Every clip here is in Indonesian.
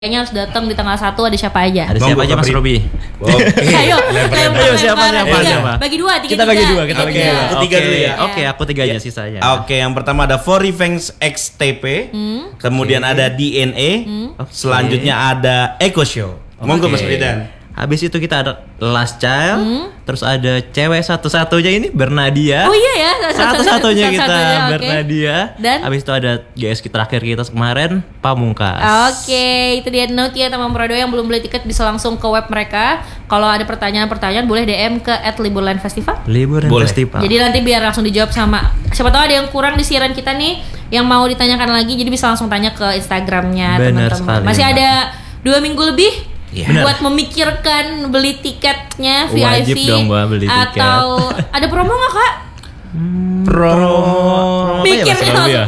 Kayaknya harus datang di tanggal 1, ada siapa aja? Ada siapa aja Mas Robi? Ayo siapa? Bagi dua, kita bagi dua. Aku tiga dulu ya. Oke. Aku tiga aja sisanya. Oke, yang pertama ada For Revenge XTP, kemudian ada DNA, selanjutnya ada Echo Show. Monggo Mas Pridan. Habis itu kita ada Last Child, terus ada cewek satu-satunya ini Bernadia. Oh iya ya, satu-satunya kita okay. Bernadia. Dan habis itu ada GSK terakhir kita kemarin Pamungkas. Oke, itu dia note ya teman Prodo yang belum beli tiket bisa langsung ke web mereka. Kalau ada pertanyaan-pertanyaan boleh DM ke @liburlandfestival. Liburan Festival. Jadi nanti biar langsung dijawab sama siapa tahu ada yang kurang di siaran kita nih yang mau ditanyakan lagi, jadi bisa langsung tanya ke Instagramnya teman-teman. Masih ada 2 minggu lebih. Buat memikirkan beli tiketnya VIP. Wajib dong gua beli tiket. Atau ada promo nggak Kak? Promo Mikirnya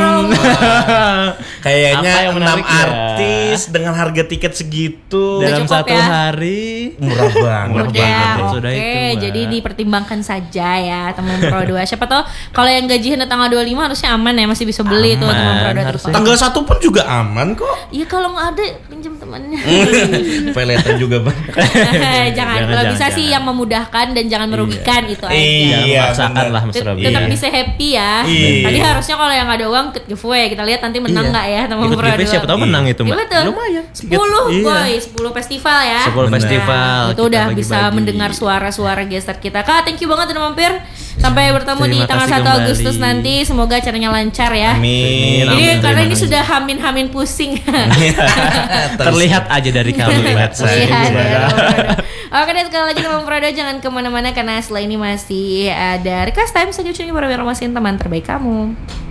kayaknya 6 menarik ya? artis dengan harga tiket segitu dalam cukup 1 ya? hari murah banget. Sudah Oke, itu, Mbak. jadi dipertimbangkan saja ya teman Pro 2. Siapa tahu kalau yang gajian tanggal 25 harusnya aman ya, masih bisa beli tuh teman Pro 2. harusnya. Tanggal 1 pun juga aman kok. Iya kalau nggak ada pinjam temannya. Peletan juga banyak. Jangan kalau bisa sih yang memudahkan dan jangan merugikan itu aja. Jangan Iya, memaksakan lah Mas Robi. Tetap bisa happy ya. Iya. Tadi harusnya kalau yang ada uang ikut giveaway, kita lihat nanti menang nggak ya teman Ikut Pro 2. giveaway siapa tahu menang itu, Mbak. Iya, betul. Lumayan. 10 boy, 10 festival ya. 10 festival. Itu kita udah bagi-bagi. bisa mendengar suara-suara gestar kita. Kak, thank you banget udah mampir. Sampai bertemu di Terima tanggal 1 kasih kembali. Agustus nanti. Semoga acaranya lancar ya. Amin. Ini Amin, karena terima ini kasih. sudah hamin-hamin pusing. Terlihat aja dari kami website. Lihat ya, oke deh, sekali lagi teman Prado jangan kemana-mana karena setelah ini masih ada request time. Saya ucapin para masih teman terbaik kamu.